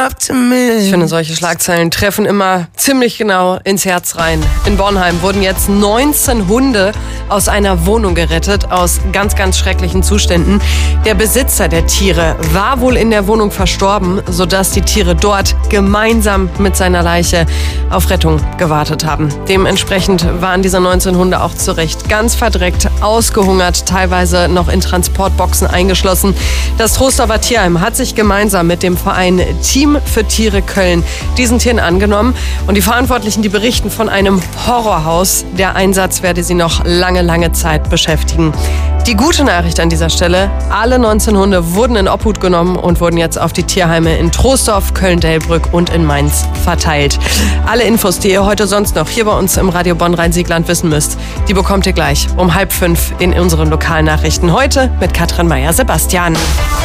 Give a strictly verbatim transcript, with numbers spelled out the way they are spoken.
Ich finde, solche Schlagzeilen treffen immer ziemlich genau ins Herz rein. In Bornheim wurden jetzt neunzehn Hunde aus einer Wohnung gerettet, aus ganz, ganz schrecklichen Zuständen. Der Besitzer der Tiere war wohl in der Wohnung verstorben, sodass die Tiere dort gemeinsam mit seiner Leiche auf Rettung gewartet haben. Dementsprechend waren diese neunzehn Hunde auch zu Recht ganz verdreckt, ausgehungert, teilweise noch in Transportboxen eingeschlossen. Das Trostorfer Tierheim hat sich gemeinsam mit dem Verein Team für Tiere Köln diesen Tieren angenommen. Und die Verantwortlichen, die berichten von einem Horrorhaus. Der Einsatz werde sie noch lange, lange Zeit beschäftigen. Die gute Nachricht an dieser Stelle: Alle neunzehn Hunde wurden in Obhut genommen und wurden jetzt auf die Tierheime in Troisdorf, Köln-Delbrück und in Mainz verteilt. Alle Infos, die ihr heute sonst noch hier bei uns im Radio Bonn-Rhein-Sieg-Land wissen müsst, die bekommt ihr gleich um halb fünf in unseren Lokalnachrichten. Heute mit Katrin Meyer-Sebastian.